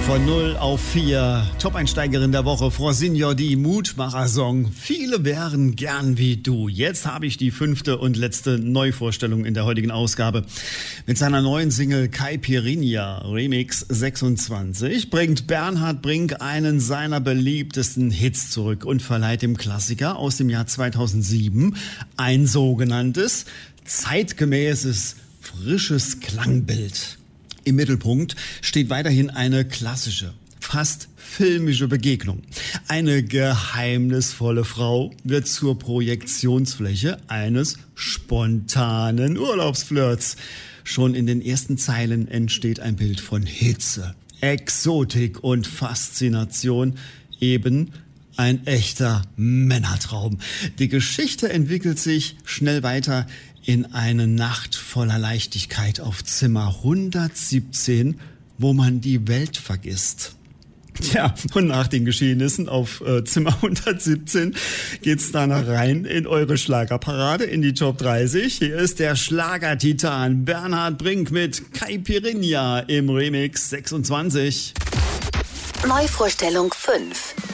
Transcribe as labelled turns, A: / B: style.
A: Von 0 auf 4, Top-Einsteigerin der Woche, Frau Senior, die Mutmacher-Song. Viele wären gern wie du. Jetzt habe ich die 5. und letzte Neuvorstellung in der heutigen Ausgabe. Mit seiner neuen Single Caipirinha Remix 26 bringt Bernhard Brink einen seiner beliebtesten Hits zurück und verleiht dem Klassiker aus dem Jahr 2007 ein sogenanntes zeitgemäßes, frisches Klangbild. Im Mittelpunkt steht weiterhin eine klassische, fast filmische Begegnung. Eine geheimnisvolle Frau wird zur Projektionsfläche eines spontanen Urlaubsflirts. Schon in den ersten Zeilen entsteht ein Bild von Hitze, Exotik und Faszination, eben ein echter Männertraum. Die Geschichte entwickelt sich schnell weiter in eine Nacht voller Leichtigkeit auf Zimmer 117, wo man die Welt vergisst. Tja, und nach den Geschehnissen auf Zimmer 117 geht's danach rein in eure Schlagerparade, in die Top 30. Hier ist der Schlagertitan Bernhard Brink mit Caipirinha im Remix 26.
B: Neuvorstellung 5.